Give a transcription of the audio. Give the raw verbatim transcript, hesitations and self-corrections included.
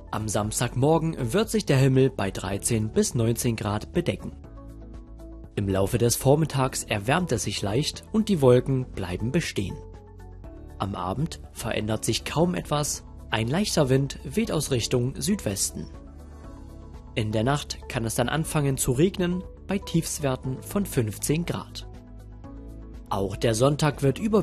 Am Samstagmorgen wird sich der Himmel bei dreizehn bis neunzehn Grad bedecken. Im Laufe des Vormittags erwärmt es sich leicht und die Wolken bleiben bestehen. Am Abend verändert sich kaum etwas, ein leichter Wind weht aus Richtung Südwesten. In der Nacht kann es dann anfangen zu regnen bei Tiefstwerten von fünfzehn Grad. Auch der Sonntag wird überwiegend